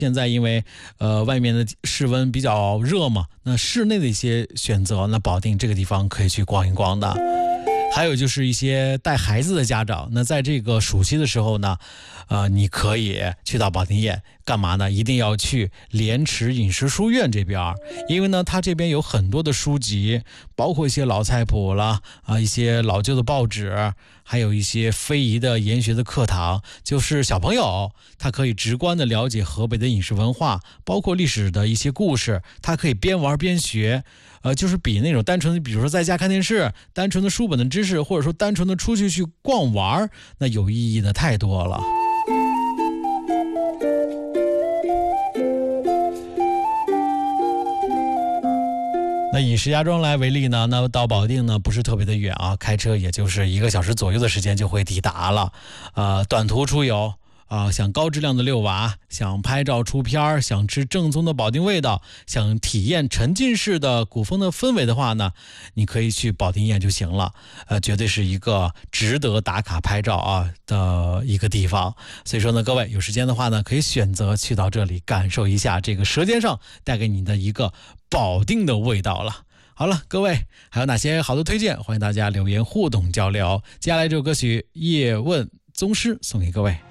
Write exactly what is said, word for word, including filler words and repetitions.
现在因为呃外面的室温比较热嘛，那室内的一些选择，那保定这个地方可以去逛一逛的。还有就是一些带孩子的家长，那在这个暑期的时候呢，呃，你可以去到保定雁干嘛呢？一定要去莲池饮食书院这边，因为呢，它这边有很多的书籍，包括一些老菜谱啦，啊，一些老旧的报纸，还有一些非遗的研学的课堂，就是小朋友他可以直观的了解河北的饮食文化，包括历史的一些故事，他可以边玩边学。呃，就是比那种单纯的，比如说在家看电视，单纯的书本的知识，或者说单纯的出去去逛玩，那有意义的太多了。那以石家庄来为例呢，那到保定呢不是特别的远啊，开车也就是一个小时左右的时间就会抵达了。呃，短途出游。啊、呃，想高质量的遛娃，想拍照出片，想吃正宗的保定味道，想体验沉浸式的古风的氛围的话呢，你可以去保定雁就行了。呃，绝对是一个值得打卡拍照啊的一个地方。所以说呢，各位有时间的话呢，可以选择去到这里感受一下这个舌尖上带给你的一个保定的味道了。好了，各位还有哪些好的推荐？欢迎大家留言互动交流。接下来这首歌曲《叶问宗师》送给各位。